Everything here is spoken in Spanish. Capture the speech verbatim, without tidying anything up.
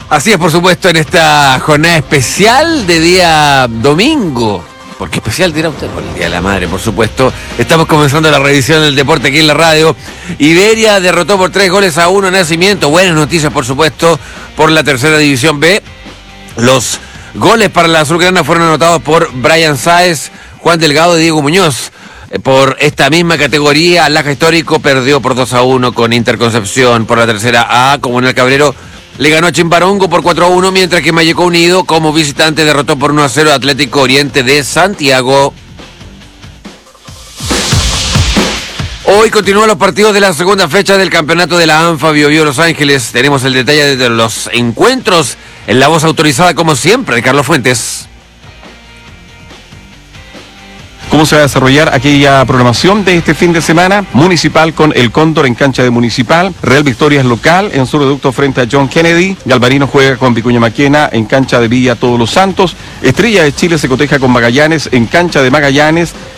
Así es, por supuesto, en esta jornada especial de día domingo. ¿Por qué especial dirá usted? Por el Día de la Madre, por supuesto. Estamos comenzando la revisión del deporte aquí en la radio. Iberia derrotó por tres goles a uno a Nacimiento. Buenas noticias, por supuesto, por la tercera división B. Los goles para la azulgrana fueron anotados por Brian Sáez, Juan Delgado y Diego Muñoz. Por esta misma categoría, Laja Histórico perdió por dos a uno con Interconcepción. Por la tercera A, Comunal Cabrero le ganó a Chimbarongo por cuatro a uno, mientras que Mayeco Unido, como visitante, derrotó por uno a cero a Atlético Oriente de Santiago. Hoy continúan los partidos de la segunda fecha del campeonato de la ANFA Bio Bio Los Ángeles. Tenemos el detalle de los encuentros en la voz autorizada, como siempre, de Carlos Fuentes. ¿Cómo se va a desarrollar aquella programación de este fin de semana? Municipal con el Cóndor en cancha de Municipal. Real Victoria es local en su reducto frente a John Kennedy. Galvarino juega con Vicuña Maquena en cancha de Villa Todos los Santos. Estrella de Chile se coteja con Magallanes en cancha de Magallanes.